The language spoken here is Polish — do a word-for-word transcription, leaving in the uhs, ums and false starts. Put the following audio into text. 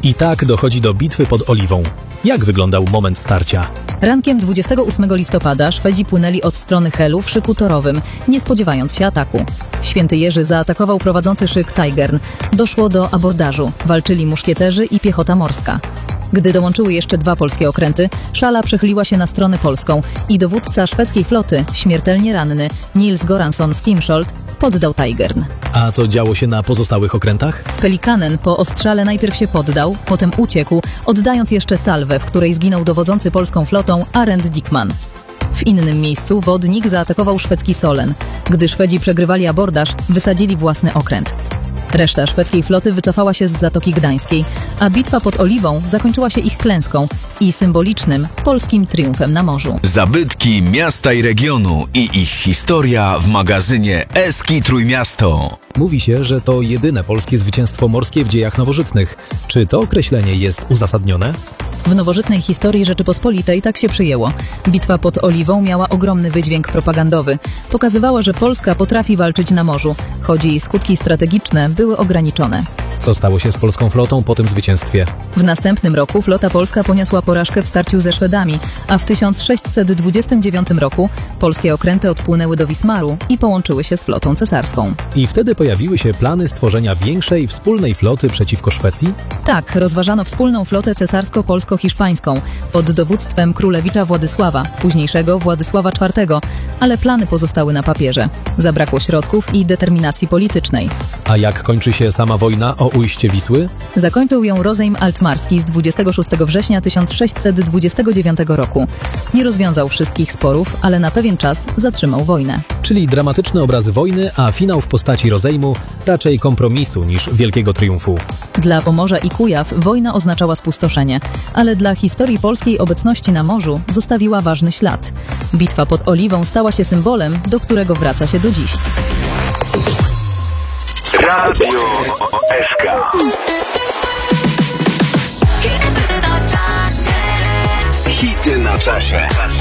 I tak dochodzi do bitwy pod Oliwą. Jak wyglądał moment starcia? Rankiem dwudziestego ósmego listopada Szwedzi płynęli od strony Helu w szyku torowym, nie spodziewając się ataku. Święty Jerzy zaatakował prowadzący szyk Tigern. Doszło do abordażu. Walczyli muszkieterzy i piechota morska. Gdy dołączyły jeszcze dwa polskie okręty, szala przechyliła się na stronę polską i dowódca szwedzkiej floty, śmiertelnie ranny Nils Goransson Stimsholt, poddał Tigern. A co działo się na pozostałych okrętach? Pelikanen po ostrzale najpierw się poddał, potem uciekł, oddając jeszcze salwę, w której zginął dowodzący polską flotą Arend Dickman. W innym miejscu wodnik zaatakował szwedzki Solen. Gdy Szwedzi przegrywali abordaż, wysadzili własny okręt. Reszta szwedzkiej floty wycofała się z Zatoki Gdańskiej, a bitwa pod Oliwą zakończyła się ich klęską i symbolicznym polskim triumfem na morzu. Zabytki miasta i regionu i ich historia w magazynie Eski Trójmiasto. Mówi się, że to jedyne polskie zwycięstwo morskie w dziejach nowożytnych. Czy to określenie jest uzasadnione? W nowożytnej historii Rzeczypospolitej tak się przyjęło. Bitwa pod Oliwą miała ogromny wydźwięk propagandowy. Pokazywała, że Polska potrafi walczyć na morzu, choć jej skutki strategiczne były ograniczone. Co stało się z polską flotą po tym zwycięstwie? W następnym roku flota polska poniosła porażkę w starciu ze Szwedami, a w tysiąc sześćset dwudziestym dziewiątym roku polskie okręty odpłynęły do Wismaru i połączyły się z flotą cesarską. I wtedy pojawiły się plany stworzenia większej, wspólnej floty przeciwko Szwecji? Tak, rozważano wspólną flotę cesarsko-polsko-hiszpańską pod dowództwem królewicza Władysława, późniejszego Władysława czwartego, ale plany pozostały na papierze. Zabrakło środków i determinacji politycznej. A jak kończy się sama wojna o ujście Wisły? Zakończył ją rozejm altmarski z dwudziestego szóstego września tysiąc sześćset dwudziestego dziewiątego roku. Nie rozwiązał wszystkich sporów, ale na pewien czas zatrzymał wojnę. Czyli dramatyczne obrazy wojny, a finał w postaci rozejmu raczej kompromisu niż wielkiego triumfu. Dla Pomorza i Kujaw wojna oznaczała spustoszenie, ale dla historii polskiej obecności na morzu zostawiła ważny ślad. Bitwa pod Oliwą stała się symbolem, do którego wraca się do dziś. Radio S K. Hity na czasie.